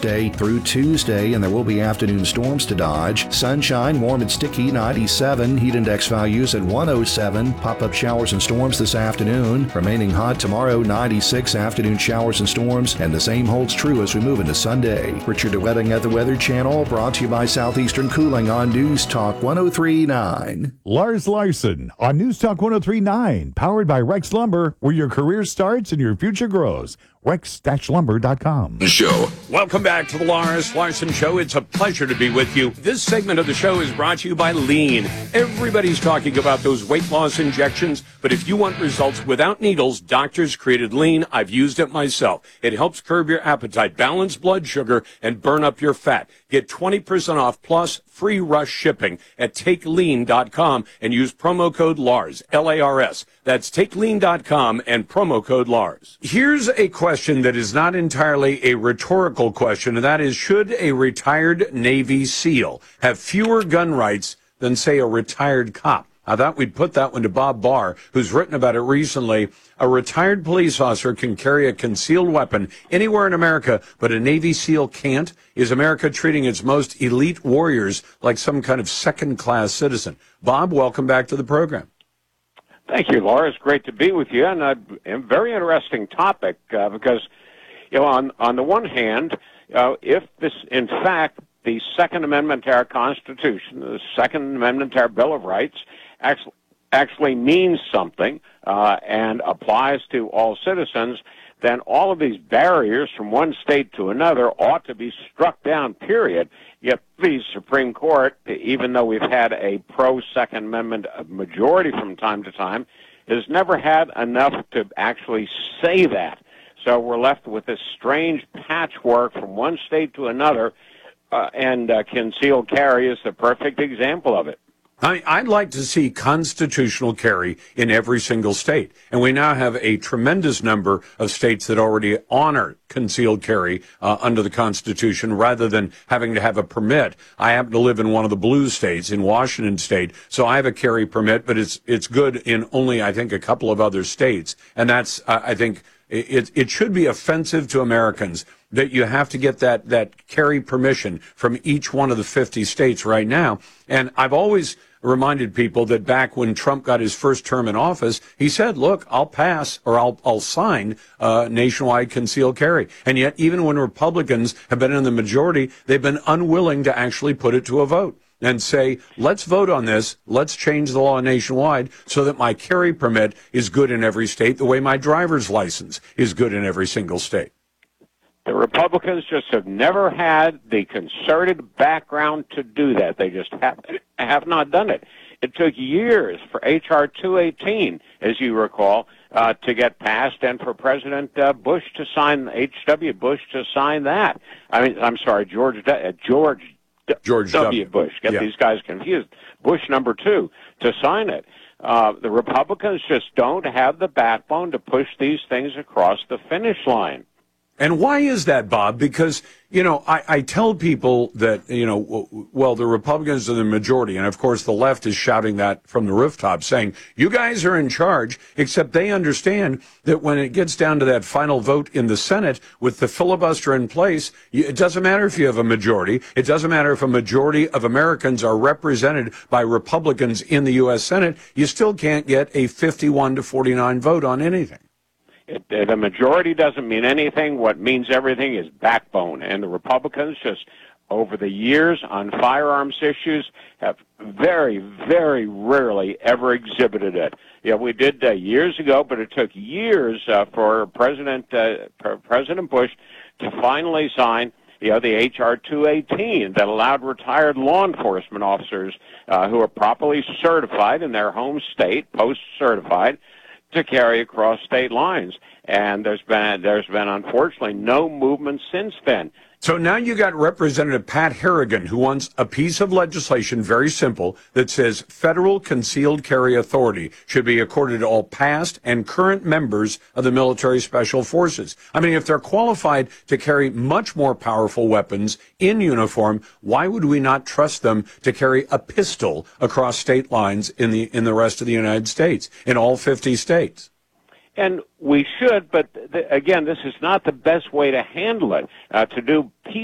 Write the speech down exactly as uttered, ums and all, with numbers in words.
Wednesday through Tuesday, and there will be afternoon storms to dodge. Sunshine, warm and sticky, ninety-seven. Heat index values at one oh seven. Pop-up showers and storms this afternoon. Remaining hot tomorrow, ninety-six. Afternoon showers and storms, and the same holds true as we move into Sunday. Richard DeWetting at the Weather Channel, brought to you by Southeastern Cooling on News Talk one oh three point nine. Lars Larson on News Talk one oh three point nine, powered by Rex Lumber, where your career starts and your future grows. rex dash lumber dot com. Show. Welcome back to the Lars Larson Show. It's a pleasure to be with you. This segment of the show is brought to you by Lean. Everybody's talking about those weight loss injections, but if you want results without needles, doctors created Lean. I've used it myself. It helps curb your appetite, balance blood sugar, and burn up your fat. Get twenty percent off plus free rush shipping at take lean dot com and use promo code LARS, L A R S. That's take lean dot com and promo code LARS. Here's a question that is not entirely a rhetorical question, and that is, should a retired Navy SEAL have fewer gun rights than, say, a retired cop? I thought we'd put that one to Bob Barr, who's written about it recently. A retired police officer can carry a concealed weapon anywhere in America, but a Navy SEAL can't? Is America treating its most elite warriors like some kind of second-class citizen? Bob, welcome back to the program. Thank you, Laura. It's great to be with you, and a, a very interesting topic uh, because, you know, on on the one hand, uh, if this, in fact, the Second Amendment to our Constitution, the Second Amendment to our Bill of Rights, actually actually means something uh, and applies to all citizens, then all of these barriers from one state to another ought to be struck down, period. Yet the Supreme Court, even though we've had a pro-Second Amendment majority from time to time, has never had enough to actually say that. So we're left with this strange patchwork from one state to another, uh, and uh, concealed carry is the perfect example of it. I, I'd like to see constitutional carry in every single state. And we now have a tremendous number of states that already honor concealed carry uh, under the Constitution rather than having to have a permit. I happen to live in one of the blue states, in Washington State, so I have a carry permit, but it's it's good in only, I think, a couple of other states. And that's, uh, I think, it, it should be offensive to Americans that you have to get that, that carry permission from each one of the fifty states right now. And I've always reminded people that back when Trump got his first term in office, he said, look, I'll pass or I'll, I'll sign uh, nationwide concealed carry. And yet, even when Republicans have been in the majority, they've been unwilling to actually put it to a vote and say, let's vote on this, let's change the law nationwide so that my carry permit is good in every state the way my driver's license is good in every single state. The Republicans just have never had the concerted background to do that. They just have, have not done it. It took years for H R two eighteen, as you recall, uh, to get passed, and for President uh, Bush to sign, H W. Bush to sign that. I mean, I'm sorry, George D- uh, George, D- George W. W. Bush. Get yeah. these guys confused. Bush number two to sign it. Uh, the Republicans just don't have the backbone to push these things across the finish line. And why is that, Bob? Because, you know, I, I tell people that, you know, well, the Republicans are the majority. And, of course, the left is shouting that from the rooftop, saying, you guys are in charge, except they understand that when it gets down to that final vote in the Senate with the filibuster in place, it doesn't matter if you have a majority. It doesn't matter if a majority of Americans are represented by Republicans in the U S Senate. You still can't get a fifty-one to forty-nine vote on anything. It, the majority doesn't mean anything. What means everything is backbone. And the Republicans just, over the years on firearms issues, have very, very rarely ever exhibited it. Yeah, we did uh, years ago, but it took years uh, for President uh, President Bush to finally sign, you know, the H R two eighteen that allowed retired law enforcement officers uh, who are properly certified in their home state, post-certified, to carry across state lines. And there's been, there's been unfortunately no movement since then. So now you got Representative Pat Harrigan, who wants a piece of legislation, very simple, that says federal concealed carry authority should be accorded to all past and current members of the military special forces. I mean, if they're qualified to carry much more powerful weapons in uniform, why would we not trust them to carry a pistol across state lines in the in the rest of the United States, in all fifty states? And we should, but th- again, this is not the best way to handle it. Uh, to do